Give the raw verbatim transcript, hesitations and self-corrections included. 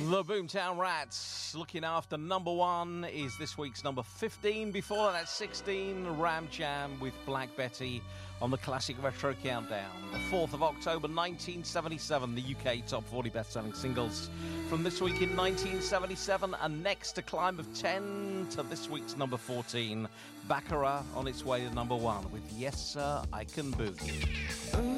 The Boomtown Rats, looking after number one, is this week's number fifteen. Before that, that's sixteen, Ram Jam with Black Betty on the Classic Retro Countdown. The fourth of October, nineteen seventy-seven, the U K Top forty best-selling singles from this week in nineteen seventy-seven, and next a climb of ten to this week's number fourteen, Baccarat on its way to number one with Yes Sir, I Can Boogie.